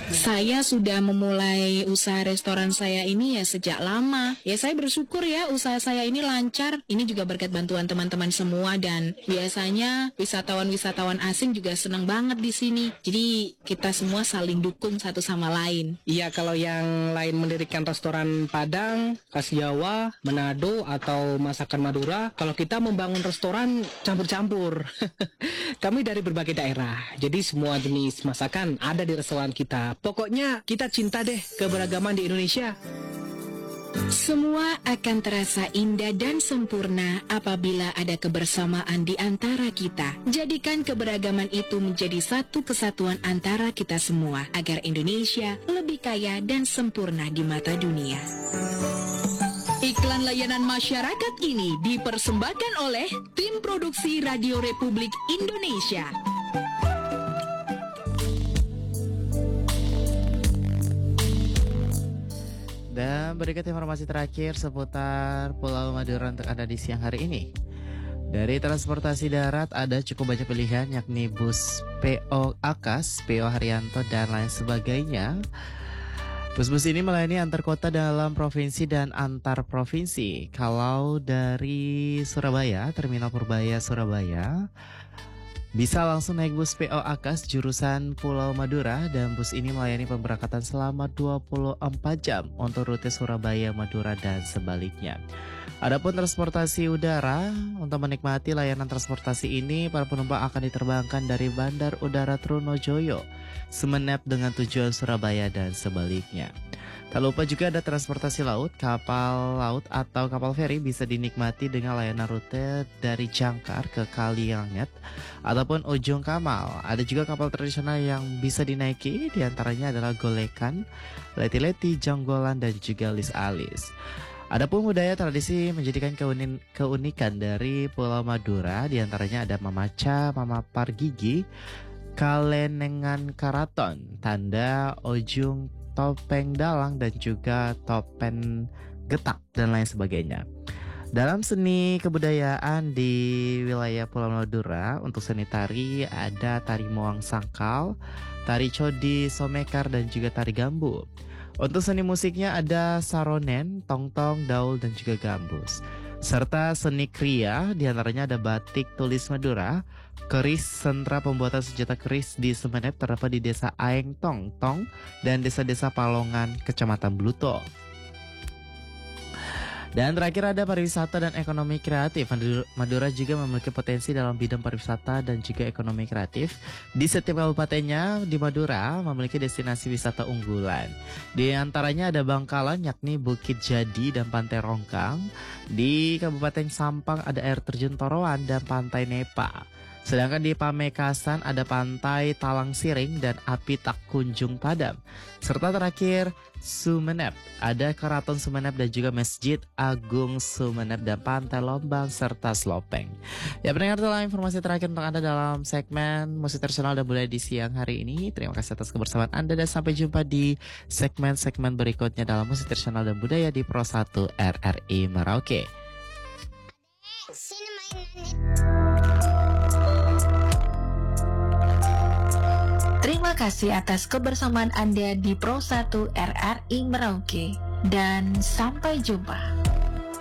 Saya sudah memulai usaha restoran saya ini ya sejak lama. Ya saya bersyukur ya usaha saya ini lancar. Ini juga berkat bantuan teman-teman semua dan biasanya wisatawan-wisatawan asing juga senang banget di sini. Jadi kita semua saling dukung satu sama lain. Iya, kalau yang lain mendirikan restoran Padang, khas Jawa, Manado, atau masakan Madura, kalau kita membangun restoran campur-campur. Kami dari berbagai daerah, jadi semua jenis masakan ada di restoran kita. Pokoknya kita cinta deh keberagaman di Indonesia. Semua akan terasa indah dan sempurna apabila ada kebersamaan di antara kita. Jadikan keberagaman itu menjadi satu kesatuan antara kita semua, agar Indonesia lebih kaya dan sempurna di mata dunia. Iklan layanan masyarakat ini dipersembahkan oleh Tim Produksi Radio Republik Indonesia. Dan berikut informasi terakhir seputar Pulau Madura untuk Anda di siang hari ini. Dari transportasi darat ada cukup banyak pilihan, yakni bus PO Akas, PO Haryanto, dan lain sebagainya. Bus-bus ini melayani antar kota dalam provinsi dan antar provinsi. Kalau dari Surabaya, Terminal Purbaya Surabaya, bisa langsung naik bus PO Akas jurusan Pulau Madura, dan bus ini melayani pemberangkatan selama 24 jam untuk rute Surabaya, Madura, dan sebaliknya. Adapun transportasi udara, untuk menikmati layanan transportasi ini, para penumpang akan diterbangkan dari Bandar Udara Trunojoyo, Sumenep dengan tujuan Surabaya dan sebaliknya. Tak lupa juga ada transportasi laut, kapal laut atau kapal feri bisa dinikmati dengan layanan rute dari Jangkar ke Kalianget ataupun Ujung Kamal. Ada juga kapal tradisional yang bisa dinaiki, diantaranya adalah Golekan, Leti-Leti, Jonggolan, dan juga Lis-Alis. Adapun budaya tradisi menjadikan keunikan dari Pulau Madura, diantaranya ada mamaca, mamapar gigi, kalenengan karaton, tanda ujung topeng dalang, dan juga topen getak, dan lain sebagainya. Dalam seni kebudayaan di wilayah Pulau Madura, untuk seni tari ada tari Moang Sangkal, tari Codi Somekar, dan juga tari Gambu. Untuk seni musiknya ada saronen, tongtong, daul, dan juga gambus. Serta seni kriya, diantaranya ada batik tulis Madura, keris, sentra pembuatan senjata keris di Sumenep terdapat di desa Aeng Tong Tong dan desa-desa Palongan, Kecamatan Bluto. Dan terakhir ada pariwisata dan ekonomi kreatif. Madura juga memiliki potensi dalam bidang pariwisata dan juga ekonomi kreatif. Di setiap kabupatennya di Madura memiliki destinasi wisata unggulan. Di antaranya ada Bangkalan, yakni Bukit Jadi dan Pantai Rongkang. Di Kabupaten Sampang ada air terjun Toroan dan Pantai Nepa. Sedangkan di Pamekasan ada Pantai Talang Siring dan Api Tak Kunjung Padam. Serta terakhir Sumenep, ada Keraton Sumenep dan juga Masjid Agung Sumenep dan Pantai Lombang serta Slopeng. Ya, pendengar, itulah informasi terakhir untuk Anda dalam segmen musik tradisional dan budaya di siang hari ini. Terima kasih atas kebersamaan Anda dan sampai jumpa di segmen-segmen berikutnya dalam musik tradisional dan budaya di Pro 1 RRI Merauke. Terima kasih atas kebersamaan Anda di Pro 1 RRI Merauke dan sampai jumpa.